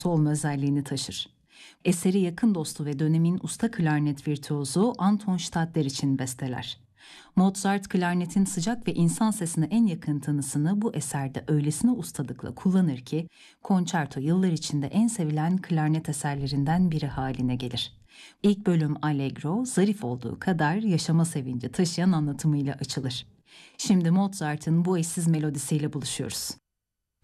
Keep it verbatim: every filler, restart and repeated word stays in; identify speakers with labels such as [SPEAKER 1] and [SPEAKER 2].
[SPEAKER 1] olma özelliğini taşır. Eseri yakın dostu ve dönemin usta klarnet virtüozu Anton Stadler için besteler. Mozart klarnetin sıcak ve insan sesine en yakın tanısını bu eserde öylesine ustalıkla kullanır ki, konçerto yıllar içinde en sevilen klarnet eserlerinden biri haline gelir. İlk bölüm Allegro, zarif olduğu kadar yaşama sevinci taşıyan anlatımıyla açılır. Şimdi Mozart'ın bu eşsiz melodisiyle buluşuyoruz.